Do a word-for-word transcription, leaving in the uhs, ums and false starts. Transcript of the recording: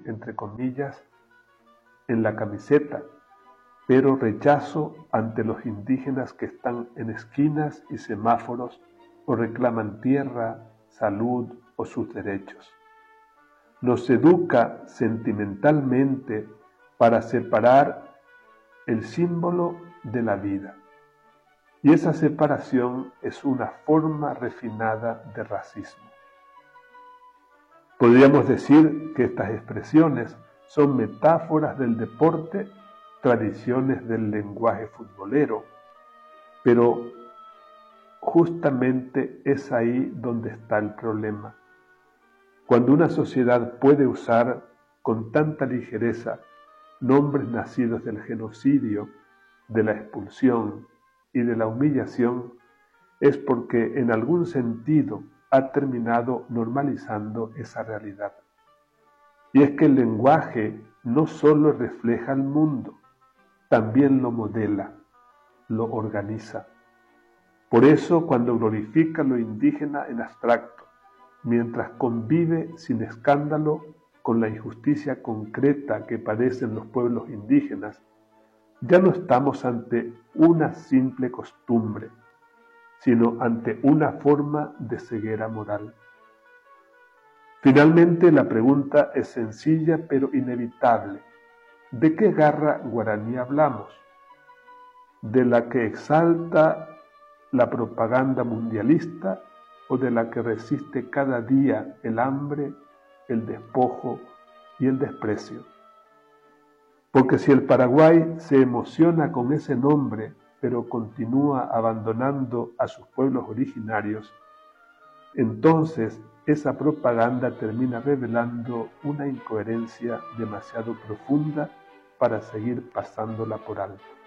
entre comillas, en la camiseta, pero rechazo ante los indígenas que están en esquinas y semáforos o reclaman tierra, salud o sus derechos. Nos educa sentimentalmente para separar el símbolo de la vida. Y esa separación es una forma refinada de racismo. Podríamos decir que estas expresiones son metáforas del deporte, tradiciones del lenguaje futbolero, pero justamente es ahí donde está el problema. Cuando una sociedad puede usar con tanta ligereza nombres nacidos del genocidio, de la expulsión y de la humillación, es porque en algún sentido ha terminado normalizando esa realidad. Y es que el lenguaje no solo refleja el mundo, también lo modela, lo organiza. Por eso, cuando glorifica lo indígena en abstracto, mientras convive sin escándalo con la injusticia concreta que padecen los pueblos indígenas, ya no estamos ante una simple costumbre, sino ante una forma de ceguera moral. Finalmente, la pregunta es sencilla pero inevitable. ¿De qué garra guaraní hablamos? ¿De la que exalta la propaganda mundialista o de la que resiste cada día el hambre, el despojo y el desprecio? Porque si el Paraguay se emociona con ese nombre, pero continúa abandonando a sus pueblos originarios, entonces esa propaganda termina revelando una incoherencia demasiado profunda para seguir pasándola por alto.